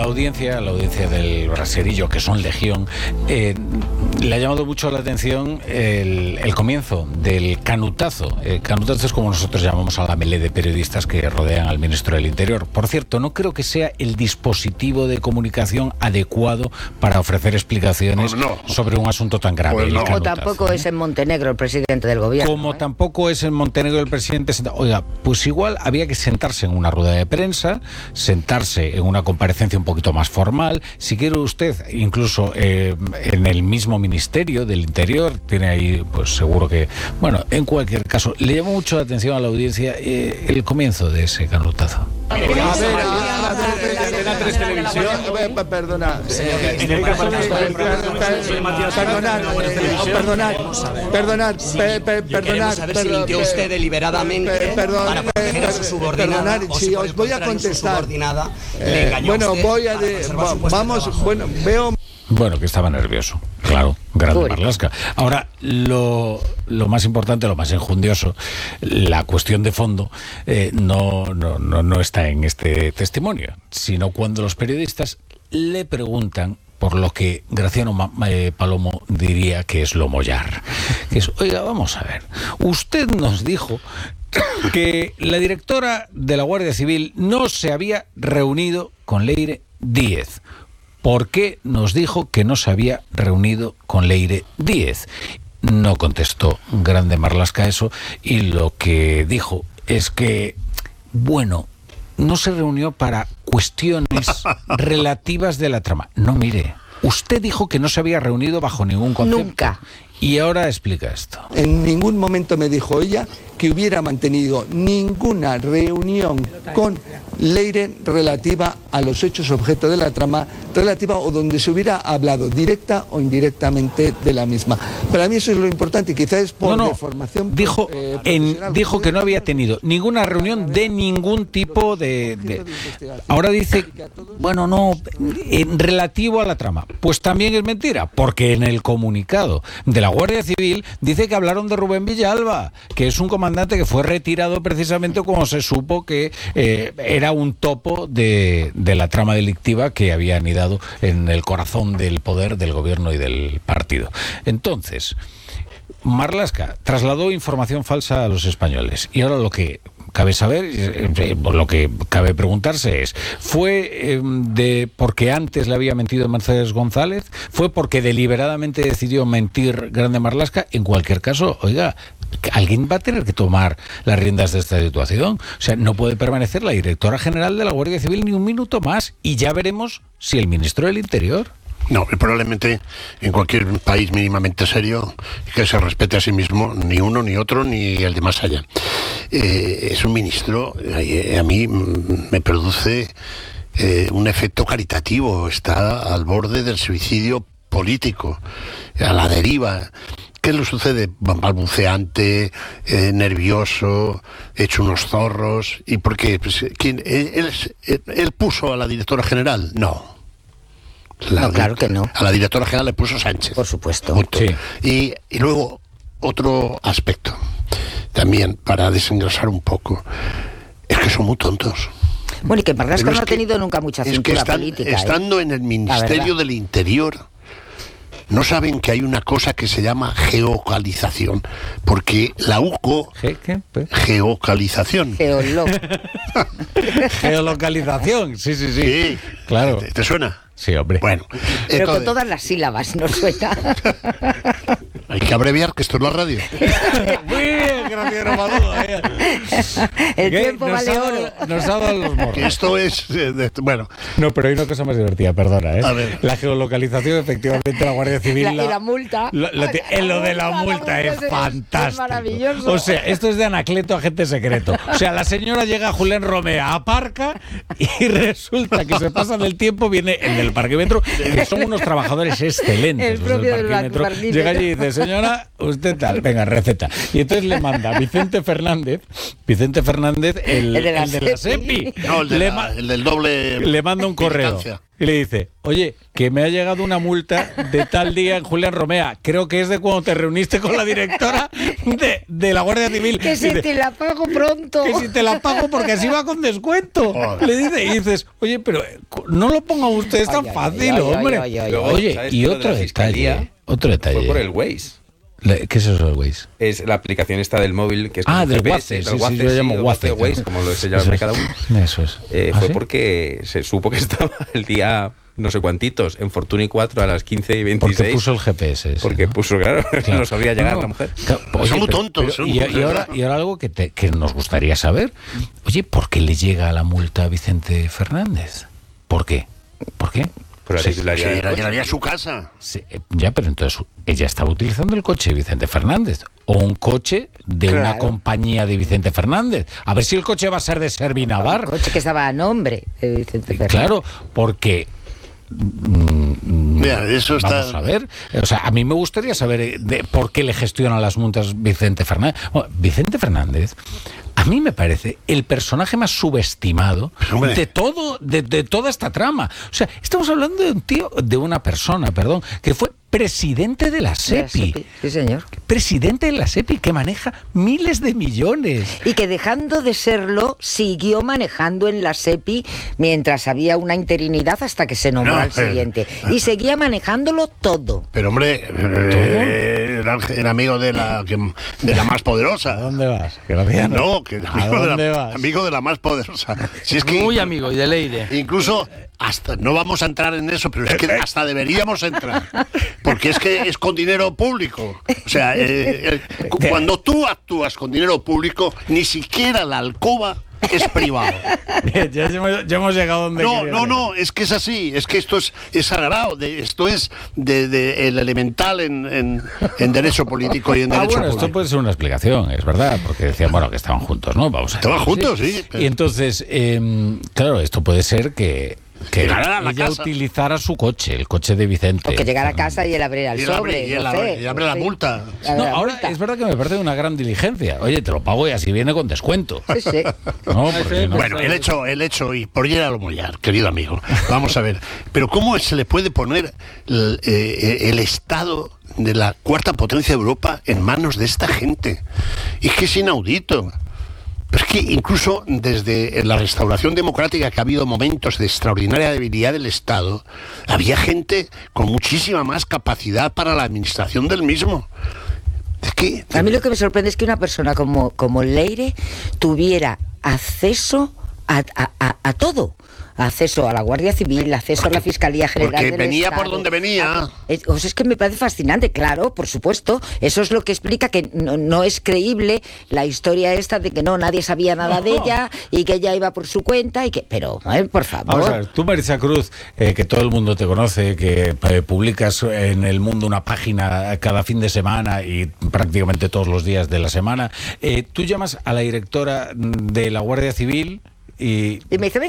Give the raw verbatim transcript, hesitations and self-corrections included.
la audiencia, a la audiencia del Braserillo, que son legión, eh, le ha llamado mucho la atención el, el comienzo del canutazo. El canutazo es como nosotros llamamos a la melee de periodistas que rodean al ministro del Interior. Por cierto, no creo que sea el dispositivo de comunicación adecuado para ofrecer explicaciones pues no. sobre un asunto tan grave. Pues no. Como tampoco es en Montenegro el presidente del gobierno. Como ¿eh? tampoco es en Montenegro el presidente. Oiga, pues igual había que sentarse en una rueda de prensa, sentarse en una comparecencia un poquito más formal. Si quiere usted, incluso eh, en el mismo Ministerio del Interior, tiene ahí, pues seguro que... Bueno, en cualquier caso, le llamó mucho la atención a la audiencia eh, el comienzo de ese canutazo. A ver, a ver, a ver, televisión. Perdona, en el caso de perdonar, perdonar, perdonar, perdonar, se mintió usted deliberadamente para proteger a su subordinada, perdonar, si os voy a contestar. Eh, bueno, voy a de, vamos, bueno, veo. Bueno, que estaba nervioso, claro, grande Marlaska. Ahora, lo, lo más importante, lo más enjundioso, la cuestión de fondo, eh, no, no, no, no está en este testimonio, sino cuando los periodistas le preguntan por lo que Graciano eh, Palomo diría que es lo mollar. Que es, oiga, vamos a ver, usted nos dijo que la directora de la Guardia Civil no se había reunido con Leire Díez. ¿Por qué nos dijo que no se había reunido con Leire Díez? No contestó Grande Marlaska eso, y lo que dijo es que, bueno, no se reunió para cuestiones relativas de la trama. No, mire, usted dijo que no se había reunido bajo ningún concepto. Nunca. Y ahora explica esto. En ningún momento me dijo ella que hubiera mantenido ninguna reunión con Leire relativa a los hechos objeto de la trama, relativa o donde se hubiera hablado directa o indirectamente de la misma. Para mí eso es lo importante y quizás es por no, no. deformación. Dijo, eh, en, dijo que no había tenido ninguna reunión de ningún tipo de... de... Ahora dice, bueno, no, en relativo a la trama. Pues también es mentira, porque en el comunicado de la Guardia Civil dice que hablaron de Rubén Villalba, que es un comandante que fue retirado precisamente como se supo que eh, era un topo de, de la trama delictiva que había anidado en el corazón del poder del gobierno y del partido. Entonces, Marlaska trasladó información falsa a los españoles, y ahora lo que cabe saber, eh, lo que cabe preguntarse es, ¿fue eh, de porque antes le había mentido Mercedes González? ¿Fue porque deliberadamente decidió mentir Grande Marlaska? En cualquier caso, oiga, alguien va a tener que tomar las riendas de esta situación. O sea, no puede permanecer la directora general de la Guardia Civil ni un minuto más, y ya veremos si el ministro del Interior... No, probablemente en cualquier país mínimamente serio que se respete a sí mismo, ni uno, ni otro, ni el de más allá. Eh, es un ministro, eh, a mí me produce eh, un efecto caritativo, está al borde del suicidio político, a la deriva. ¿Qué le sucede? Balbuceante, eh, nervioso, hecho unos zorros. ¿Y por qué? Pues, ¿quién, él, él, él puso a la directora general? No. La, no, claro que no. A la directora general le puso Sánchez. Por supuesto. Sí. Y, y luego, otro aspecto, también para desengrasar un poco, es que son muy tontos. Bueno, y que Marlaska no ha que, tenido nunca mucha cintura es que están, política. Estando ¿eh? en el Ministerio del Interior, no saben que hay una cosa que se llama geocalización, porque la U C O... ¿Qué? ¿Qué? Geocalización. Geolo. Geolocalización, sí, sí, sí. Sí. Claro. ¿Te, te suena? Sí, hombre. Bueno. Pero entonces, con todas las sílabas no suena. Hay que abreviar, que esto es la radio. Muy bien, Graciano Palomo. El tiempo vale oro. Nos ha dado los morros. Que esto es... Eh, de, bueno. No, pero hay una cosa más divertida, perdona, ¿eh? A ver. La geolocalización, efectivamente, la Guardia Civil... La, la, y la multa. La, la, la, en lo de la multa es, es fantástico. Es maravilloso. O sea, esto es de Anacleto, agente secreto. O sea, la señora llega a Julián Romea, aparca, y resulta que se pasa del tiempo, viene el del parquímetro, que son unos trabajadores excelentes. El propio del parquímetro. parquímetro. Llega allí y dice, señora, usted tal, venga, receta. Y entonces le manda Vicente Fernández, Vicente Fernández, el, el de la, el de la SEPI. No, el, de la, el del doble... Le manda un correo. Y le dice, oye, que me ha llegado una multa de tal día en Julián Romea. Creo que es de cuando te reuniste con la directora de, de la Guardia Civil. Que si te la pago pronto. Que si te la pago porque así va con descuento. Oh. Le dice, y dices, oye, pero no lo ponga usted tan Ay, ay, fácil, ay, ay, hombre. ay, ay, ay. Luego, Oye, ¿sabes y que lo de otro la fiscalía detalle. Otro detalle. Fue por el Waze. Le- ¿Qué es eso del Waze? Es la aplicación esta del móvil que es Ah, como del G P S, Waze, del sí, sí, Waze, yo lo sí, llamo el Waze, Waze, claro. como lo se llama Eso cada es. uno. Eso es. Eh, ¿Ah, fue sí? porque se supo que estaba el día no sé cuantitos en Fortuny cuatro a las quince y veintiséis. Porque puso el G P S. ese, Porque ¿no? puso, claro, Claro. no sabía llegar No, la mujer. claro, oye, Son muy pero- tontos, pero- son y, muy- y ahora, y ahora algo que, te- que nos gustaría saber. Oye, ¿por qué le llega la multa a Vicente Fernández? ¿Por qué? ¿Por qué? Por la Sí, titularidad Sí, del la coche. llevaría a su casa. sí, eh, ya, pero entonces ella estaba utilizando el coche de Vicente Fernández o un coche de una Claro. compañía de Vicente Fernández. A ver si el coche va a ser de Servinavar. Coche que estaba a nombre de Vicente Fernández. Claro, porque mm, Mira, eso está- vamos a ver, o sea, a mí me gustaría saber eh, de por qué le gestiona las multas Vicente Fernández. Bueno, Vicente Fernández, a mí me parece el personaje más subestimado Pero, hombre. de todo, de, de toda esta trama. O sea, estamos hablando de un tío, de una persona, perdón, que fue presidente de la De la SEPI. SEPI, sí, señor. Presidente de la SEPI, que maneja miles de millones. Y que dejando de serlo, siguió manejando en la SEPI mientras había una interinidad hasta que se nombró No, al pero- siguiente. Y seguía manejándolo todo. Pero hombre, eh, era, era amigo de la, que- de la más ¿A poderosa. dónde vas? Graciano. No, que ¿A amigo de, dónde la, vas? amigo de la más poderosa. Si es que Muy amigo y de Leire. incluso hasta no vamos a entrar en eso, pero es que hasta deberíamos entrar, porque es que es con dinero público. O sea, eh, eh, cu- cuando tú actúas con dinero público, ni siquiera la alcoba es privado. ya, hemos, ya hemos llegado donde No, quería no, llegar. no, es que es así, es que esto es, es sagrado, de, esto es de, de el elemental en, en, en derecho político y en Ah, derecho bueno, esto público. puede ser una explicación, es verdad, porque decían, bueno, que estaban juntos, ¿no? Vamos a Estaban juntos, sí. Y entonces, eh, claro, esto puede ser que, que Llegara a la ella casa. utilizara su coche, el coche de Vicente. O que llegara a casa y él abriera el Y él abre- sobre. y él no abre- sé, y abre la sí. multa. Abre No, la ahora multa. es verdad que me parece una gran diligencia. Oye, te lo pago y así viene con descuento. Sí, sí. No, porque no- Bueno, el hecho, el hecho, y por llegar a lo mollar, querido amigo, vamos a ver, pero ¿cómo se le puede poner el, eh, el estado de la cuarta potencia de Europa en manos de esta gente? Es que es inaudito. Pero es que incluso desde la restauración democrática, que ha habido momentos de extraordinaria debilidad del Estado, había gente con muchísima más capacidad para la administración del mismo. Es que... A mí lo que me sorprende es que una persona como, como Leire tuviera acceso a, a- a- a todo. Acceso a la Guardia Civil, acceso a la Fiscalía General porque del venía Estado. por donde venía. Es, o sea, es que me parece fascinante, claro, por supuesto. Eso es lo que explica que no, no es creíble la historia esta de que no, nadie sabía nada de ella y que ella iba por su cuenta y que... Pero, a ver, por favor. Vamos a ver, tú, Marisa Cruz, eh, que todo el mundo te conoce, que eh, publicas en El Mundo una página cada fin de semana y prácticamente todos los días de la semana, eh, tú llamas a la directora de la Guardia Civil y... Y me dice,